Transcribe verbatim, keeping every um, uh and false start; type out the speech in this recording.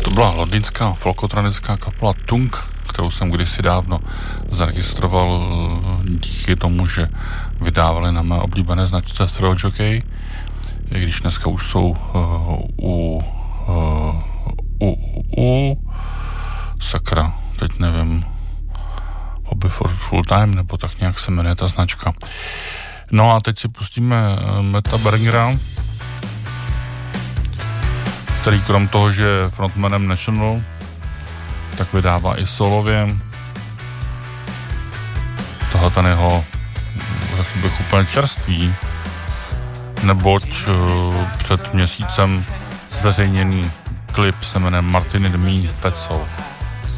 To byla londýnská folkotranická kapela Tung, kterou jsem kdysi dávno zaregistroval díky tomu, že vydávali na mé oblíbené značce Thrill Jockey, i když dneska už jsou uh, u, uh, u, u sakra, teď nevím, Hobby for Full Time, nebo tak nějak se jmenuje ta značka. No a teď si pustíme Meta Bergera, který krom toho, že je frontmanem National, tak vydává i solově. Tohle ten jeho, řekl bych, úplně čerstvý, neboť uh, před měsícem zveřejněný klip se jmenuje Martin and Me Fat Soul.